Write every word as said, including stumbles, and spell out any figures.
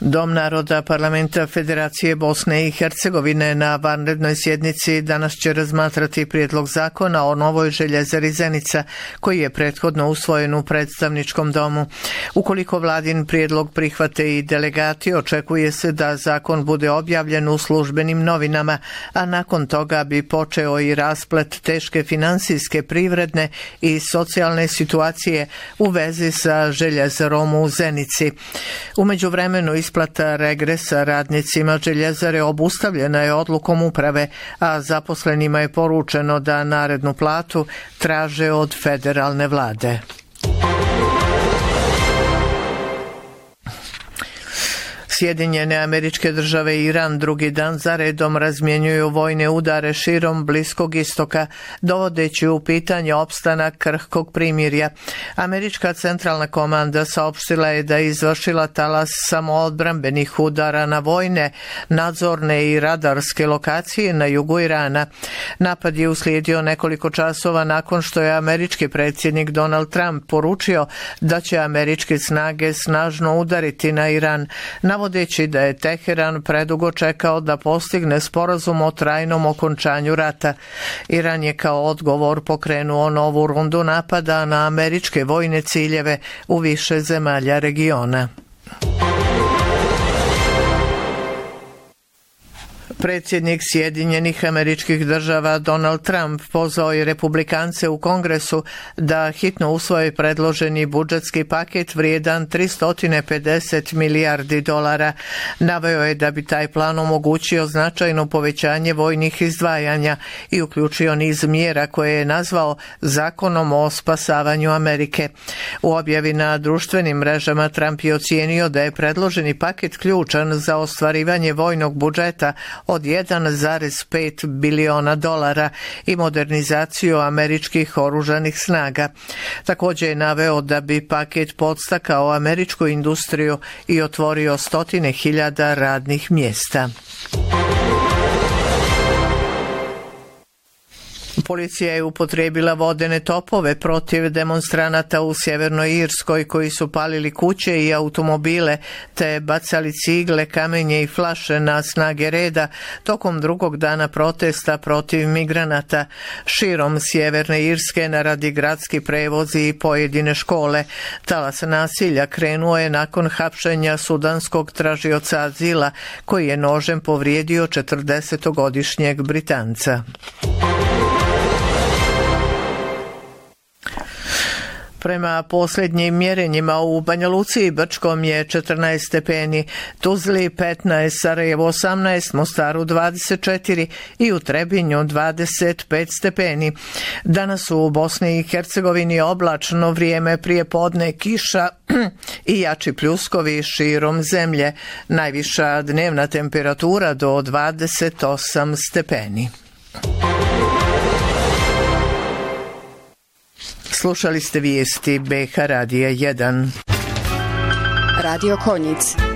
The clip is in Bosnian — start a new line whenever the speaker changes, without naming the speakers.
Dom naroda Parlamenta Federacije Bosne i Hercegovine na vanrednoj sjednici danas će razmatrati prijedlog zakona o novoj željezari Zenica, koji je prethodno usvojen u predstavničkom domu. Ukoliko vladin prijedlog prihvate i delegati, očekuje se da zakon bude objavljen u službenim novinama, a nakon toga bi počeo i rasplet teške finansijske, privredne i socijalne situacije u vezi sa željezarom u Zenici. U međuvremenu isplata regresa radnicima željezare obustavljena je odlukom uprave, a zaposlenima je poručeno da narednu platu traže od federalne vlade. Sjedinjene Američke Države i Iran drugi dan za redom razmjenjuju vojne udare širom Bliskog istoka, dovodeći u pitanje opstanak krhkog primirja. Američka centralna komanda saopštila je da je izvršila talas samoodbrambenih udara na vojne, nadzorne i radarske lokacije na jugu Irana. Napad je uslijedio nekoliko časova nakon što je američki predsjednik Donald Trump poručio da će američke snage snažno udariti na Iran, navodeći da je Teheran predugo čekao da postigne sporazum o trajnom okončanju rata. Iran je kao odgovor pokrenuo novu rundu napada na američke vojne ciljeve u više zemalja regiona. Predsjednik Sjedinjenih Američkih Država Donald Trump pozvao je republikance u Kongresu da hitno usvoje predloženi budžetski paket vrijedan tristo pedeset milijardi dolara. Naveo je da bi taj plan omogućio značajno povećanje vojnih izdvajanja i uključio niz mjera koje je nazvao Zakonom o spasavanju Amerike. U objavi na društvenim mrežama Trump je ocijenio da je predloženi paket ključan za ostvarivanje vojnog budžeta od jedan zarez pet biliona dolara i modernizaciju američkih oružanih snaga. Također je naveo da bi paket podstakao američku industriju i otvorio stotine hiljada radnih mjesta. Policija je upotrijebila vodene topove protiv demonstranata u Sjevernoj Irskoj koji su palili kuće i automobile te bacali cigle, kamenje i flaše na snage reda tokom drugog dana protesta protiv migranata. Širom Sjeverne Irske naradi gradski prevozi i pojedine škole. Talas nasilja krenuo je nakon hapšenja sudanskog tražioca azila koji je nožem povrijedio četrdesetogodišnjeg Britanca. Prema posljednjim mjerenjima u Banja Luci i Brčkom je četrnaest stepeni, Tuzli petnaest, Sarajevo osamnaest, Mostaru dvadeset četiri i u Trebinju dvadeset pet stepeni. Danas u Bosni i Hercegovini oblačno vrijeme, prije podne kiša i jači pljuskovi širom zemlje. Najviša dnevna temperatura do dvadeset osam stepeni. Slušali ste vijesti B H Radija jedan.
Radio Konjic.